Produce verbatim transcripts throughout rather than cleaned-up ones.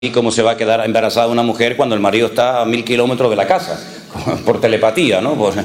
¿Y cómo se va a quedar embarazada una mujer cuando el marido está a mil kilómetros de la casa? Por telepatía, ¿no? Pues,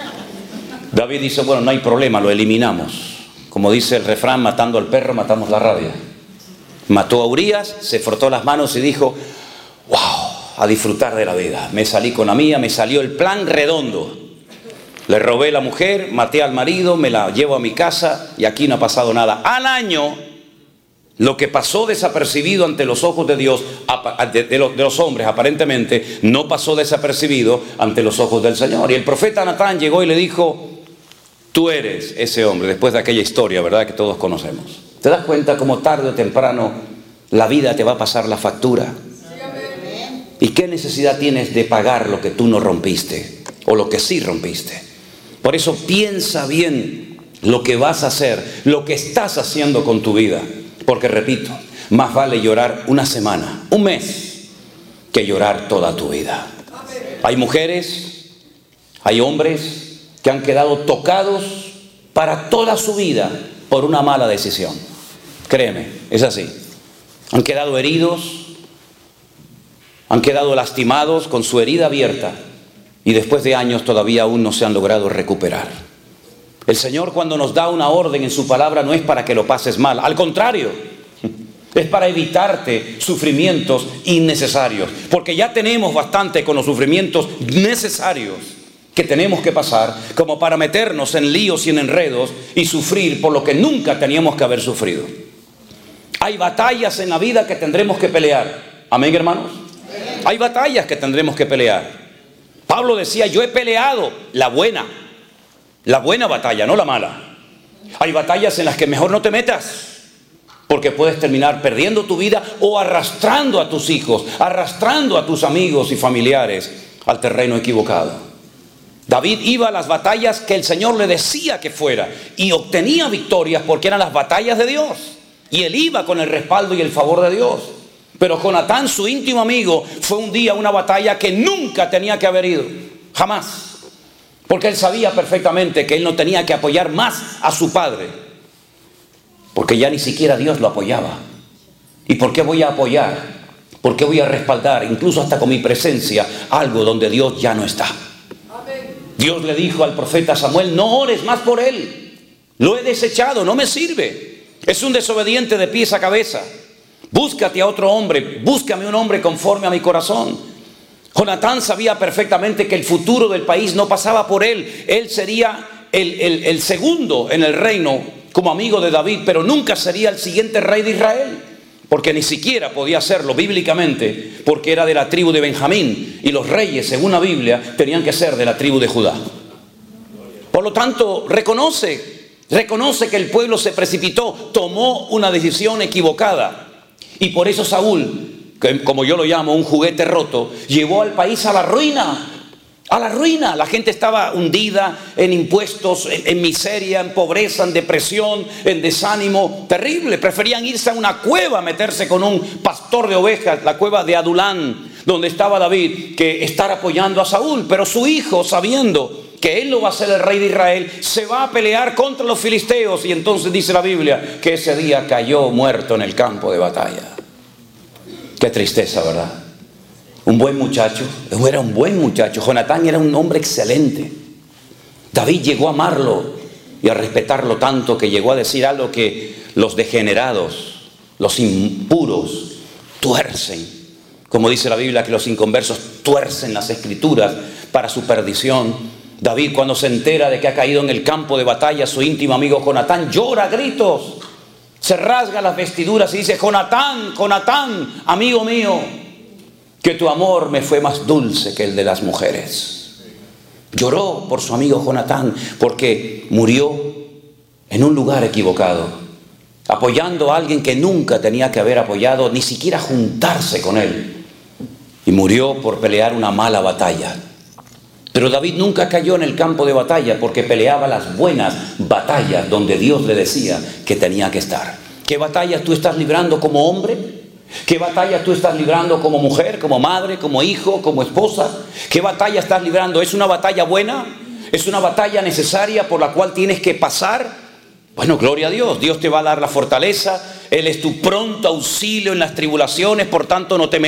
David dice, bueno, no hay problema, lo eliminamos. Como dice el refrán, matando al perro, matamos la rabia. Mató a Urías, se frotó las manos y dijo, wow, a disfrutar de la vida. Me salí con la mía, me salió el plan redondo. Le robé la mujer, maté al marido, me la llevo a mi casa y aquí no ha pasado nada. Al año, lo que pasó desapercibido ante los ojos de Dios, de los hombres aparentemente, no pasó desapercibido ante los ojos del Señor. Y el profeta Natán llegó y le dijo, tú eres ese hombre, después de aquella historia, ¿verdad?, que todos conocemos. ¿Te das cuenta cómo tarde o temprano la vida te va a pasar la factura? ¿Y qué necesidad tienes de pagar lo que tú no rompiste o lo que sí rompiste? Por eso piensa bien lo que vas a hacer, lo que estás haciendo con tu vida. Porque repito, más vale llorar una semana, un mes, que llorar toda tu vida. Hay mujeres, hay hombres que han quedado tocados para toda su vida por una mala decisión. Créeme, es así. Han quedado heridos, han quedado lastimados con su herida abierta y después de años todavía aún no se han logrado recuperar. El Señor, cuando nos da una orden en su palabra, no es para que lo pases mal, al contrario, es para evitarte sufrimientos innecesarios, porque ya tenemos bastante con los sufrimientos necesarios que tenemos que pasar, como para meternos en líos y en enredos y sufrir por lo que nunca teníamos que haber sufrido. Hay batallas en la vida que tendremos que pelear. ¿Amén, hermanos? Hay batallas que tendremos que pelear. Pablo decía, yo he peleado la buena, la buena batalla, no la mala. Hay batallas en las que mejor no te metas, porque puedes terminar perdiendo tu vida o arrastrando a tus hijos, arrastrando a tus amigos y familiares al terreno equivocado. David iba a las batallas que el Señor le decía que fuera y obtenía victorias porque eran las batallas de Dios. Y él iba con el respaldo y el favor de Dios. Pero Jonatán, su íntimo amigo, fue un día una batalla que nunca tenía que haber ido, jamás. Porque él sabía perfectamente que él no tenía que apoyar más a su padre, porque ya ni siquiera Dios lo apoyaba. ¿Y por qué voy a apoyar? ¿Por qué voy a respaldar, incluso hasta con mi presencia, algo donde Dios ya no está? Dios le dijo al profeta Samuel, no ores más por él, lo he desechado, no me sirve, es un desobediente de pies a cabeza. Búscate a otro hombre, búscame un hombre conforme a mi corazón. Jonatán sabía perfectamente que el futuro del país no pasaba por él. Él sería el, el, el segundo en el reino como amigo de David, pero nunca sería el siguiente rey de Israel, porque ni siquiera podía serlo bíblicamente, porque era de la tribu de Benjamín, y los reyes, según la Biblia, tenían que ser de la tribu de Judá. Por lo tanto, reconoce, reconoce que el pueblo se precipitó, tomó una decisión equivocada. Y por eso Saúl, que como yo lo llamo un juguete roto, llevó al país a la ruina, a la ruina. La gente estaba hundida en impuestos, en, en miseria, en pobreza, en depresión, en desánimo terrible. Preferían irse a una cueva a meterse con un pastor de ovejas, la cueva de Adulán, donde estaba David, que estar apoyando a Saúl. Pero su hijo, sabiendo que él no va a ser el rey de Israel, se va a pelear contra los filisteos. Y entonces dice la Biblia que ese día cayó muerto en el campo de batalla. Qué tristeza, ¿verdad? Un buen muchacho, era un buen muchacho. Jonatán era un hombre excelente. David llegó a amarlo y a respetarlo tanto que llegó a decir algo que los degenerados, los impuros, tuercen. Como dice la Biblia, que los inconversos tuercen las escrituras para su perdición. David, cuando se entera de que ha caído en el campo de batalla su íntimo amigo Jonatán, llora a gritos, se rasga las vestiduras y dice, Jonatán, Jonatán, amigo mío, que tu amor me fue más dulce que el de las mujeres. Lloró por su amigo Jonatán porque murió en un lugar equivocado, apoyando a alguien que nunca tenía que haber apoyado, ni siquiera juntarse con él, y murió por pelear una mala batalla. Pero David nunca cayó en el campo de batalla porque peleaba las buenas batallas donde Dios le decía que tenía que estar. ¿Qué batallas tú estás librando como hombre? ¿Qué batallas tú estás librando como mujer, como madre, como hijo, como esposa? ¿Qué batalla estás librando? ¿Es una batalla buena? ¿Es una batalla necesaria por la cual tienes que pasar? Bueno, gloria a Dios, Dios te va a dar la fortaleza, Él es tu pronto auxilio en las tribulaciones, por tanto no temerás.